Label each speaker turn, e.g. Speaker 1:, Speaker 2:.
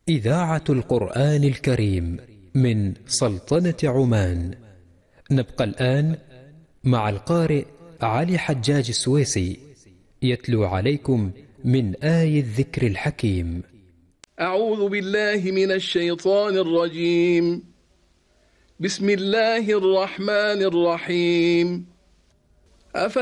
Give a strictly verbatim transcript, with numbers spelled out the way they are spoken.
Speaker 1: إذاعة القرآن الكريم من سلطنة عمان. نبقى الآن مع القارئ علي حجاج السويسي يتلو عليكم من آي الذكر الحكيم.
Speaker 2: أعوذ بالله من الشيطان الرجيم. بسم الله الرحمن الرحيم.